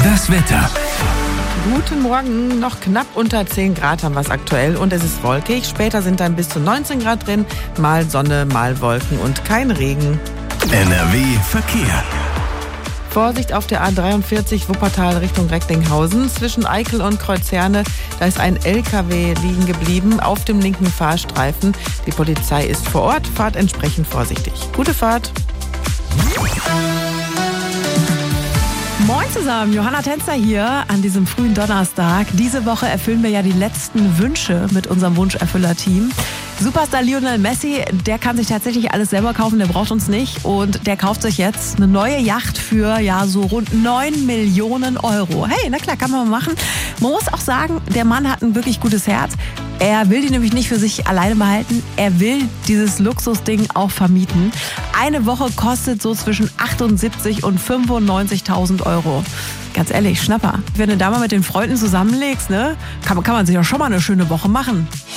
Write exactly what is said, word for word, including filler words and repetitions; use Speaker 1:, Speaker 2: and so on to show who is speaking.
Speaker 1: Das Wetter.
Speaker 2: Guten Morgen, noch knapp unter zehn Grad haben wir es aktuell und es ist wolkig. Später sind dann bis zu neunzehn Grad drin, mal Sonne, mal Wolken und kein Regen.
Speaker 1: N R W Verkehr.
Speaker 2: Vorsicht auf der A dreiundvierzig Wuppertal Richtung Recklinghausen. Zwischen Eickel und Kreuzherne, da ist ein L K W liegen geblieben auf dem linken Fahrstreifen. Die Polizei ist vor Ort, fahrt entsprechend vorsichtig. Gute Fahrt.
Speaker 3: Moin zusammen, Johanna Tänzer hier an diesem frühen Donnerstag. Diese Woche erfüllen wir ja die letzten Wünsche mit unserem Wunscherfüller-Team. Superstar Lionel Messi, der kann sich tatsächlich alles selber kaufen, der braucht uns nicht. Und der kauft sich jetzt eine neue Yacht für ja so rund neun Millionen Euro. Hey, na klar, kann man mal machen. Man muss auch sagen, der Mann hat ein wirklich gutes Herz. Er will die nämlich nicht für sich alleine behalten. Er will dieses Luxusding auch vermieten. Eine Woche kostet so zwischen achtundsiebzig und fünfundneunzigtausend Euro. Ganz ehrlich, Schnapper. Wenn du da mal mit den Freunden zusammenlegst, ne, kann, kann man sich auch schon mal eine schöne Woche machen.